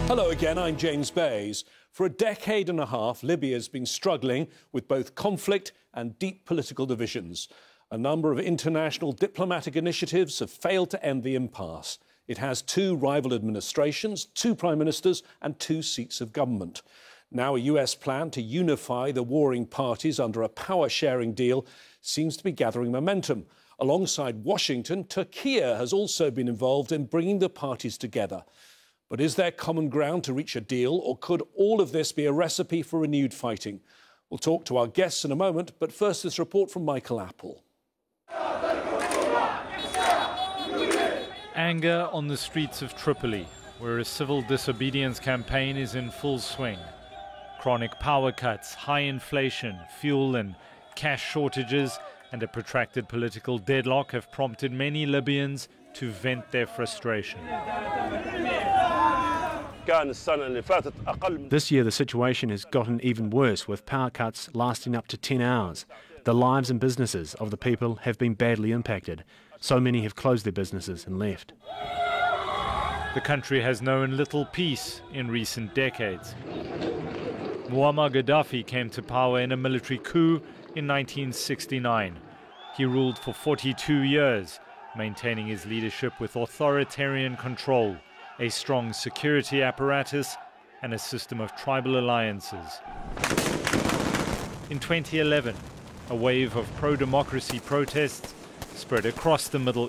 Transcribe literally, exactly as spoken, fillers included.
Hello again, I'm James Bays. For a decade and a half, Libya has been struggling with both conflict and deep political divisions. A number of international diplomatic initiatives have failed to end the impasse. It has two rival administrations, two prime ministers and two seats of government. Now a U S plan to unify the warring parties under a power-sharing deal seems to be gathering momentum. Alongside Washington, Turkey has also been involved in bringing the parties together. But is there common ground to reach a deal, or could all of this be a recipe for renewed fighting? We'll talk to our guests in a moment, but first this report from Michael Apple. Anger on the streets of Tripoli, where a civil disobedience campaign is in full swing. Chronic power cuts, high inflation, fuel and cash shortages, and a protracted political deadlock have prompted many Libyans to vent their frustration. This year the situation has gotten even worse, with power cuts lasting up to ten hours. The lives and businesses of the people have been badly impacted. So many have closed their businesses and left. The country has known little peace in recent decades. Muammar Gaddafi came to power in a military coup in nineteen sixty-nine. He ruled for forty-two years, maintaining his leadership with authoritarian control, a strong security apparatus, and a system of tribal alliances. In twenty eleven, a wave of pro-democracy protests spread across the Middle